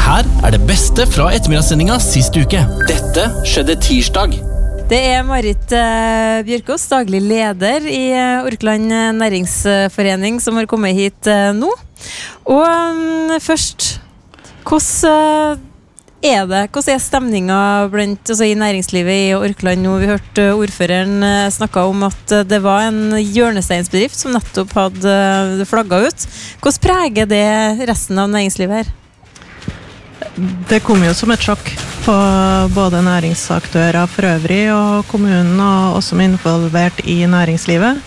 Her det beste fra ettermiddagssendinga sist uke. Dette skjedde tirsdag. Det Marit Bjørkås, daglig leder i Orkland Næringsforening, som har kommet hit nå. Og først, hvordan hvordan stemninga blant, altså i næringslivet i Orkland nå? Vi hørte ordføreren snakke om at det var en hjørnesteinsbedrift som nettopp hadde flagget ut. Hvordan preger det resten av næringslivet her? Det kom jo som et sjokk på både næringsaktører for øvrig og kommunen og oss som involvert i næringslivet.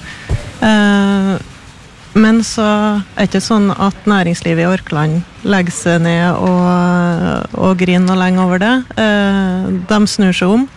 Men så ikke sånn at næringslivet i Orkland legger seg ned og griner lenge over det. De snur seg om,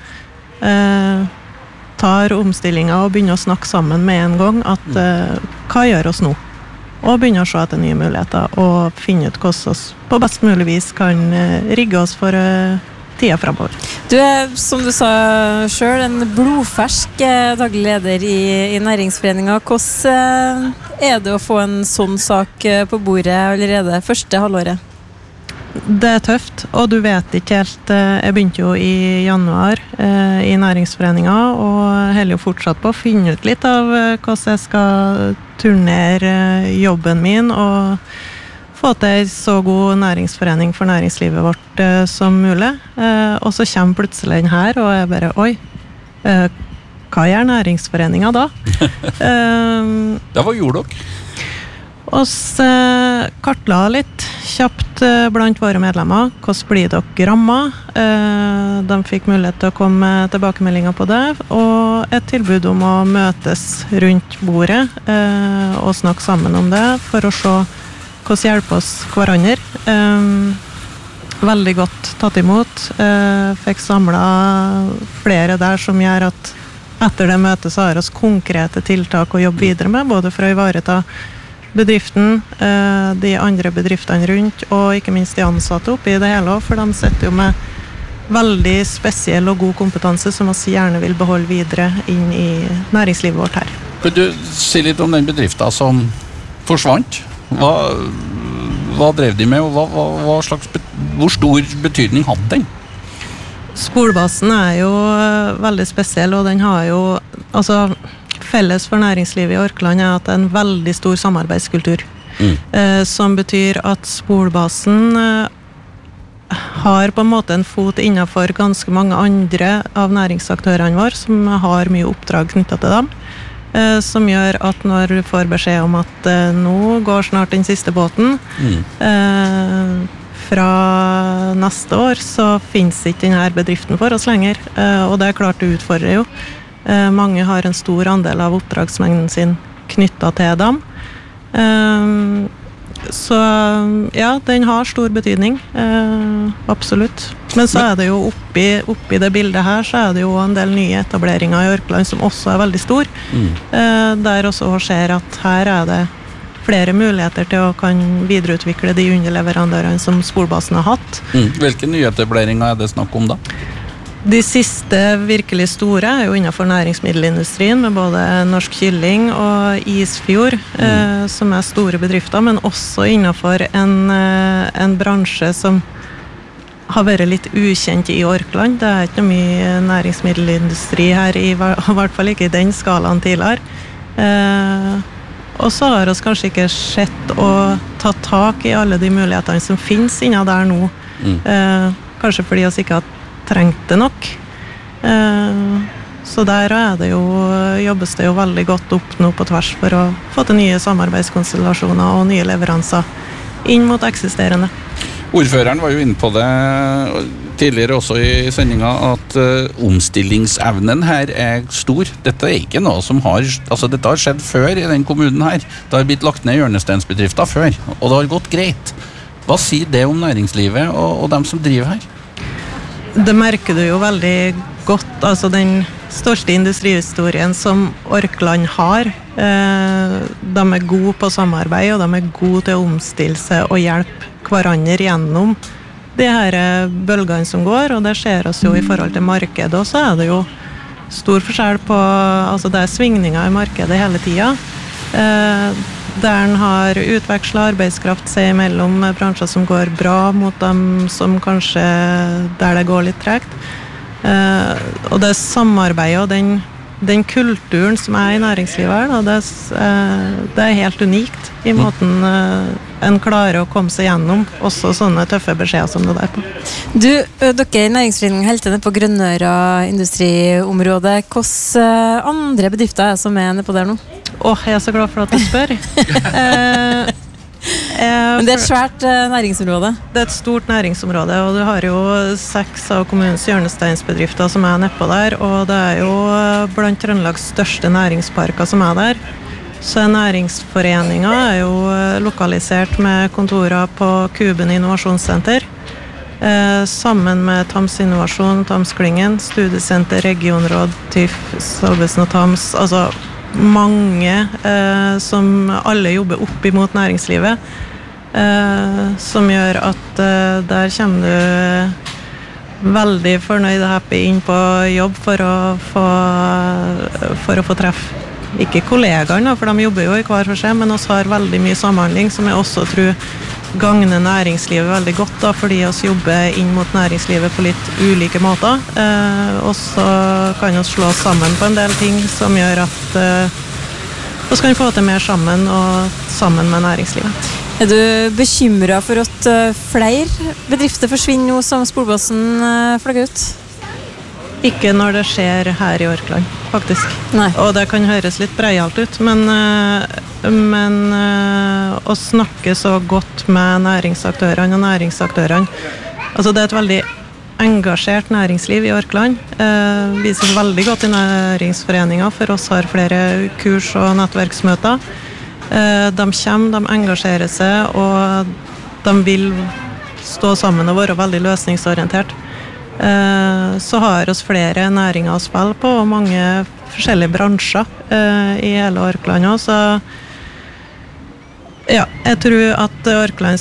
tar omstillinger og begynner å snakke sammen med en gang at hva gjør oss nå? Og begynner å se etter nye muligheter og finne ut hvordan oss på best mulig vis kan rigge oss for tida fremover. Du som du sa selv, en blodfersk daglig leder i næringsforeningen. Hvordan det å få en sånn sak på bordet allerede første halvåret? Det tøft, og du vet ikke helt. Jeg begynte jo i januar i næringsforeningen, og heller jo fortsatt på å finne ut litt av hvordan jeg skal turnere jobben min, og få til en så god næringsforening for næringslivet vårt som mulig. Og så kommer plutselig den her, og jeg bare, oi, hva gjør næringsforeningen da? Ja, hva gjorde dere? Oss kartla litt kjapt blant våre medlemmer. Hvordan blir dere rammet? De fikk mulighet til å komme med tilbakemeldinger på det, og et tilbud om å møtes rundt bordet og snakke sammen om det, for å se hvordan hjelper oss hverandre. Veldig godt tatt imot. Fikk samlet flere der som gjør at etter det møtet så har oss konkrete tiltak å jobbe videre med, både for å ivareta bedriften, de andre bedriftene rundt, og ikke minst de ansatte oppi det hele, for de sitter jo med veldig spesiell og god kompetanse som vi gjerne vil beholde videre inn i næringslivet vårt her. Kan du si litt om den bedriften som forsvant? Hva drev de med, og hvor stor betydning hadde den? Skolebasen jo veldig spesiell, og den har jo, altså felles for næringslivet i Orkland at det en veldig stor samarbeidskultur, som betyr at skolebasen har på en måte en fot innenfor ganske mange andre av næringsaktørene våre, som har mye oppdrag knyttet til dem. Som gjør at når du får beskjed om at nå går snart den siste båten, fra neste år så finnes ikke denne bedriften for oss lenger, og det klart det utfordrer jo. Mange har en stor andel av oppdragsmengden sin knyttet til dem. Så ja, den har stor betydning, absolutt. Men så det jo oppi det bildet her, så det jo en del nye etableringer i Orkland som også veldig stor. Der også ser at her det flere muligheter til å kan videreutvikle de underleverandørene som skolebasen har hatt. Hvilke nyetableringer det snakk om da? De siste virkelig store jo innenfor næringsmiddelindustrien, med både Norsk Kylling og Isfjord, som store bedrifter, men også innenfor en bransje som har vært litt ukjent i Orkland. Det ikke noe mye næringsmiddelindustri her, i hvert fall ikke i den skalaen tidligere. Og så har vi kanskje ikke sett og tatt tak i alle de mulighetene som finnes innen der nå. Kanskje fordi vi ikke har trengt det nok. Så der det jo, jobbes det jo veldig godt opp nå på tvers for å få til nye samarbeidskonstellasjoner og nye leveranser inn mot eksisterende. Ordføreren var jo inne på det tidligere også i sendinga, at omstillingsevnen her stor. Dette ikke noe som dette har skjedd før i den kommunen her. Det har blitt lagt ned hjørnesteinsbedrifter før, og det har gått greit. Hva sier det om næringslivet og dem som driver her? Det merker du jo veldig godt, altså den stolte industrihistorien som Orkland har. De gode på samarbeid, og de gode til å omstille seg og hjelpe hverandre gjennom de her bølgene som går, og det ser oss jo i forhold til markedet, og så det jo stor forskjell på, altså det svingninger i markedet hele tiden. der en har utvekslet arbeidskraft seg mellom bransjer som går bra mot dem som kanskje der det går litt tregt. Og det samarbeidet og den kulturen som i næringslivet her, det helt unikt i måten en klarer å komme seg gjennom også sånne tøffe beskjeder som det der på. Dere i Næringsforeningen helt nede på Grønnøra industriområdet. Hvilke andre bedrifter som nede på der nå? Jeg så glad for at du spør. Men det et svært næringsområde? Det et stort næringsområde, og du har jo 6 av kommunens hjørnesteinsbedrifter som nedpå der, og det jo blant Trøndelags største næringsparker som der. Så Næringsforeningen jo lokalisert med kontorer på Kuben Innovasjonssenter, sammen med Tams Innovasjon, Tams Klyngen, Studiesenter, Regionråd, TIF, Salvesen og Tams, altså mange som alle jobber opp imot næringslivet, som gjør at der kommer du veldig fornøyd og happy inn på jobb for å få treffe ikke kollegaene, for de jobber jo i hver for seg, men oss har veldig mye samhandling som jeg også tror gagner næringslivet veldig godt, da, fordi oss jobber inn mot næringslivet på litt ulike måter, og så kan vi slå oss sammen på en del ting som gjør at vi kan få til mer sammen og sammen med næringslivet. Du bekymret for at flere bedrifter forsvinner nå som Spolbassen flagger ut? Ikke når det skjer her i Orkland, faktisk. Nei. Og det kan høres litt breialt ut, men å snakke så godt med næringsaktørene og næringsaktørene, altså det et veldig engasjert næringsliv i Orkland, vises veldig godt i Næringsforeningen, for oss har flere kurs og nettverksmøter. De kommer, de engasjerer seg, og de vil stå sammen og være veldig løsningsorientert. Så har oss flere næringer å spille på, og mange forskjellige bransjer i hele Orkland også. Så ja, jeg tror at Orkland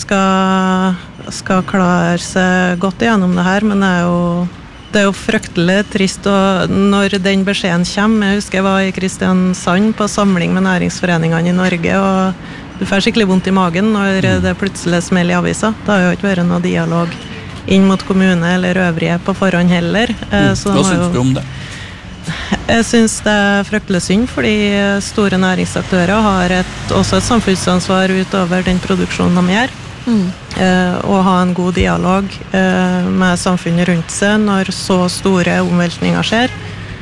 skal klare seg godt igjennom det her, men det jo fryktelig trist når den beskjeden kommer. Jeg husker jeg var i Kristiansand på samling med næringsforeningene i Norge, og du får skikkelig vondt i magen når det plutselig smeller i avisa. Det har jo ikke vært noe dialog inn mot kommune eller øvrige på forhånd heller. Hva synes du om det? Jeg synes det fryktelig synd, fordi store næringsaktører har også et samfunnsansvar utover den produksjonen de gjør. Og ha en god dialog med samfunnet rundt seg når så store omveltninger skjer.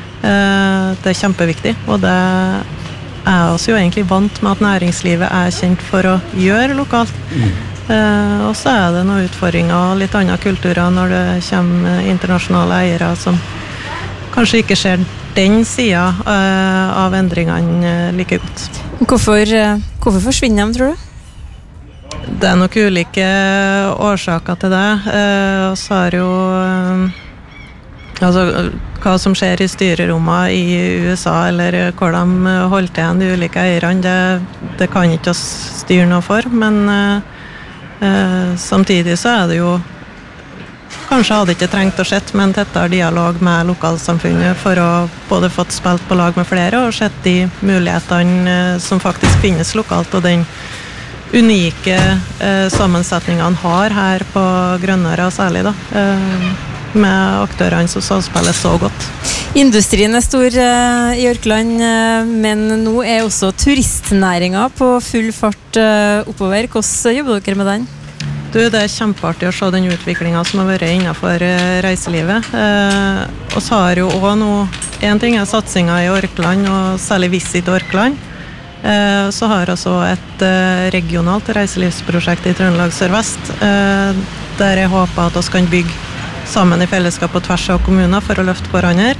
Det kjempeviktig, og det oss jo egentlig vant med at næringslivet kjent for å gjøre lokalt. Og så det noen utfordringer og litt andre kulturer når det kommer internasjonale eiere som kanskje ikke ser den siden av endringene like godt. Hvorfor forsvinner de, tror du? Det nok ulike årsaker til det. Og så har jo altså, hva som skjer i styrerommene i USA, eller hvor de holder til de ulike eierne, det kan ikke oss styre noe for, men samtidig så det jo kanskje hadde ikke trengt å sett med en tettere dialog med lokalsamfunnet for å både fått spilt på lag med flere og sett de mulighetene som faktisk finnes lokalt, og den unike sammensetningene har her på Grønnøra særlig da, med aktørene som samspiller så godt. Industrien stor i Orkland, men nå også turistnæringen på full fart oppover. Hvordan jobber dere med den? Det kjempeartig å se den utviklingen som har vært innenfor reiselivet. Og så har jo også nå, en ting satsingen i Orkland, og særlig Visit Orkland. Så har også et regionalt reiselivsprosjekt i Trøndelag Sørvest, der jeg håper at vi kan bygge sammen i fellesskap på tvers av kommuner for å løfte hverandre.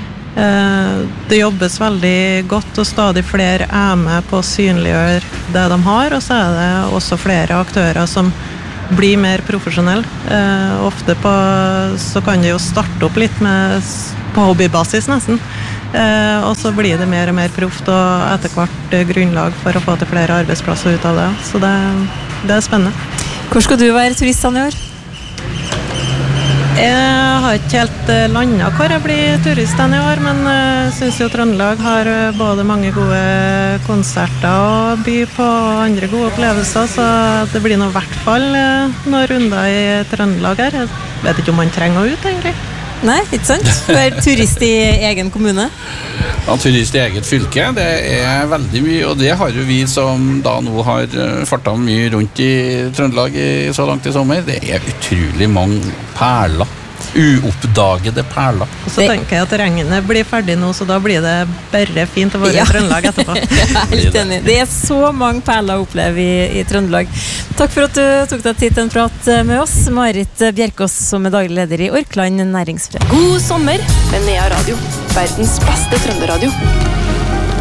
Det jobbes veldig godt, og stadig flere med på å synliggjøre det de har, og så det også flere aktører som blir mer profesjonelle. Ofte så kan det jo starte opp litt på hobbybasis nesten, og så blir det mer og mer proft, og etter hvert grunnlag for å få til flere arbeidsplasser ut av det. Så det spennende. Hvor skal du være turistene i år? Jeg har ikke helt landet hvor jeg blir turist denne år, men jeg synes jo Trøndelag har både mange gode konserter og by på andre gode opplevelser, så det blir nå i hvert fall noen runder i Trøndelag her. Jeg vet ikke om man trenger å ut, egentlig. Nei, ikke sant? Være turist i egen kommune. Ja, turist i eget fylke, det er veldig mye, og det har jo vi som da nå har fartet mye rundt i Trøndelag så langt i sommer. Det er utrolig mange perler, uoppdagede perler. Og så tenker jeg at regnet blir ferdig nå, så da blir det bare fint å være i Trøndelag etterpå. Jeg er helt enig. Det er så mange perler å oppleve i Trøndelag. Takk for at du tok deg tid til en prat med oss, Marit Bjerkås, som er daglig leder i Orkland Næringsforening. God sommer med Nea Radio, verdens beste trønderadio.